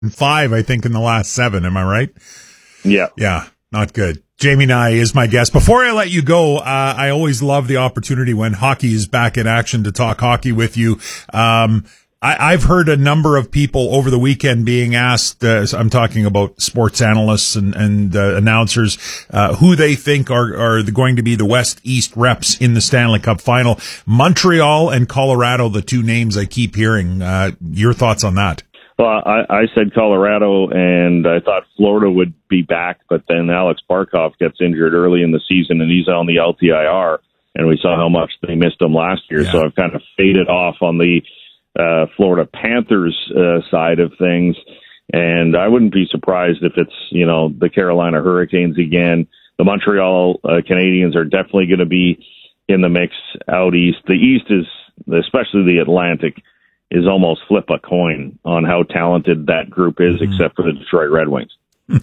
5, I think, in the last 7. Am I right? Yeah. Yeah, not good. Jamie Nye is my guest. Before I let you go, I always love the opportunity when hockey is back in action to talk hockey with you. I've heard a number of people over the weekend being asked, I'm talking about sports analysts and announcers, who they think are going to be the West-East reps in the Stanley Cup final. Montreal and Colorado, the two names I keep hearing. Your thoughts on that? Well, I said Colorado, and I thought Florida would be back, but then Alex Barkov gets injured early in the season, and he's on the LTIR, and we saw how much they missed him last year. Yeah. So I've kind of faded off on the Florida Panthers side of things, and I wouldn't be surprised if it's, the Carolina Hurricanes again. The Montreal Canadiens are definitely going to be in the mix out east. The East is, especially the Atlantic, is almost flip a coin on how talented that group is, except for the Detroit Red Wings.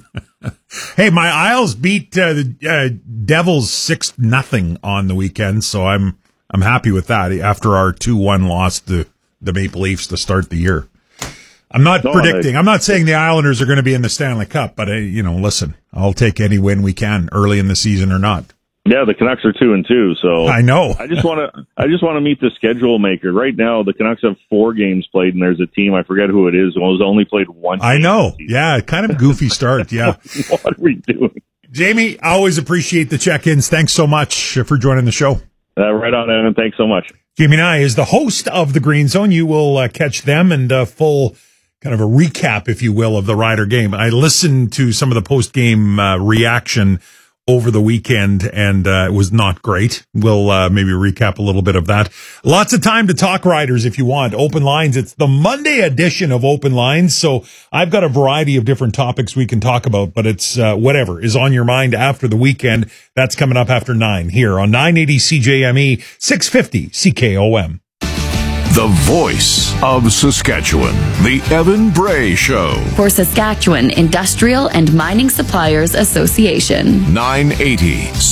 Hey, my Isles beat the Devils 6-0 on the weekend, so I'm happy with that after our 2-1 loss to the Maple Leafs to start the year. I'm not predicting. I'm not saying the Islanders are going to be in the Stanley Cup, but listen, I'll take any win we can early in the season or not. Yeah, the Canucks are 2-2, so I know. I just want to meet the schedule maker. Right now, the Canucks have 4 games played, and there's a team, I forget who it is, who's only played 1 game. I know. Yeah, kind of goofy start. Yeah. What are we doing? Jamie, I always appreciate the check-ins. Thanks so much for joining the show. Right on, Evan. Thanks so much. Jamie Nye is the host of the Green Zone. You will catch them and full kind of a recap, if you will, of the Rider game. I listened to some of the post-game reaction over the weekend, and it was not great. We'll maybe recap a little bit of that. Lots of time to talk Riders if you want. Open Lines. It's the Monday edition of Open Lines, so I've got a variety of different topics we can talk about, but it's whatever is on your mind after the weekend. That's coming up after 9 here on 980 CJME, 650 CKOM. The voice of Saskatchewan, the Evan Bray Show. For Saskatchewan Industrial and Mining Suppliers Association. 980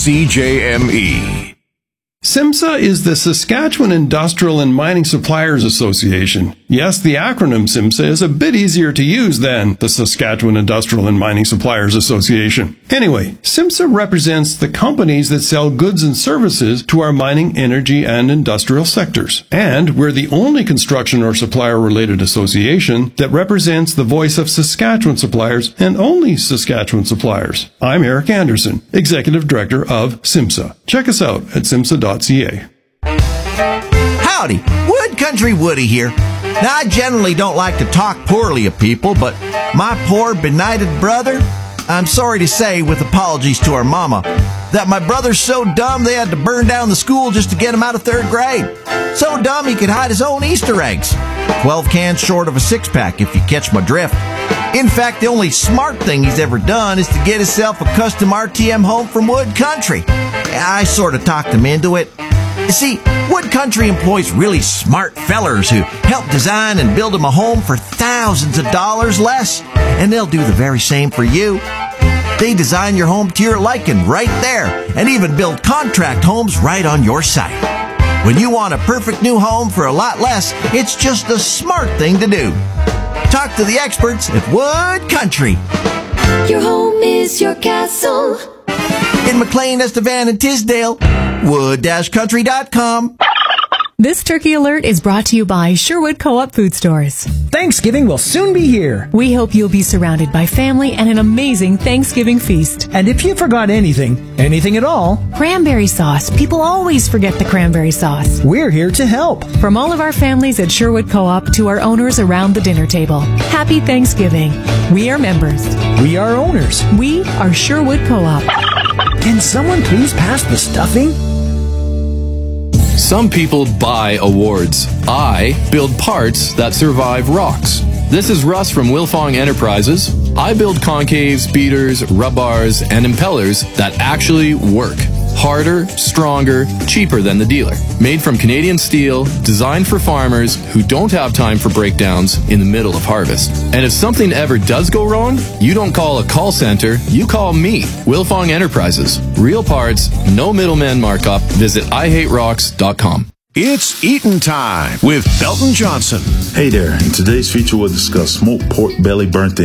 CJME. SIMSA is the Saskatchewan Industrial and Mining Suppliers Association. Yes, the acronym SIMSA is a bit easier to use than the Saskatchewan Industrial and Mining Suppliers Association. Anyway, SIMSA represents the companies that sell goods and services to our mining, energy, and industrial sectors. And we're the only construction or supplier-related association that represents the voice of Saskatchewan suppliers and only Saskatchewan suppliers. I'm Eric Anderson, Executive Director of SIMSA. Check us out at simsa.ca. Howdy, Wood Country Woody here. Now, I generally don't like to talk poorly of people, but my poor benighted brother, I'm sorry to say, with apologies to our mama, that my brother's so dumb they had to burn down the school just to get him out of 3rd grade. So dumb he could hide his own Easter eggs. 12 cans short of a 6-pack, if you catch my drift. In fact, the only smart thing he's ever done is to get himself a custom RTM home from Wood Country. I sort of talked him into it. You see, Wood Country employs really smart fellers who help design and build him a home for thousands of dollars less, and they'll do the very same for you. They design your home to your liking right there, and even build contract homes right on your site. When you want a perfect new home for a lot less, it's just the smart thing to do. Talk to the experts at Wood Country. Your home is your castle. In McLean, Estevan, and Tisdale, wood-country.com. This Turkey Alert is brought to you by Sherwood Co-op Food Stores. Thanksgiving will soon be here. We hope you'll be surrounded by family and an amazing Thanksgiving feast. And if you forgot anything at all, cranberry sauce. People always forget the cranberry sauce. We're here to help. From all of our families at Sherwood Co-op to our owners around the dinner table. Happy Thanksgiving. We are members. We are owners. We are Sherwood Co-op. Can someone please pass the stuffing? Some people buy awards. I build parts that survive rocks. This is Russ from Wilfong Enterprises. I build concaves, beaters, rub bars, and impellers that actually work. Harder, stronger, cheaper than the dealer. Made from Canadian steel, designed for farmers who don't have time for breakdowns in the middle of harvest. And if something ever does go wrong, you don't call a call center, you call me, Wilfong Enterprises. Real parts, no middleman markup. Visit IHateRocks.com. It's eating time with Belton Johnson. Hey there. In today's feature, we'll discuss smoked pork belly burnt